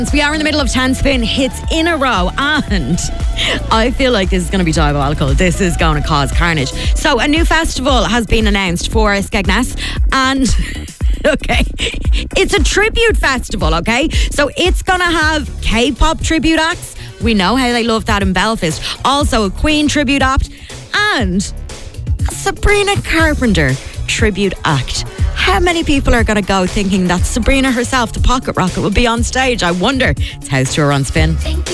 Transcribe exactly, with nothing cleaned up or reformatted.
We are in the middle of ten spin hits in a row, and I feel like this is going to be diabolical. This is going to cause carnage. So a new festival has been announced for Skegness, and okay, it's a tribute festival, okay? So it's going to have K-pop tribute acts. We know how they love that in Belfast. Also a Queen tribute act and a Sabrina Carpenter tribute act. How many people are going to go thinking that Sabrina herself, the Pocket Rocket, will be on stage? I wonder. It's House Tour on Spin.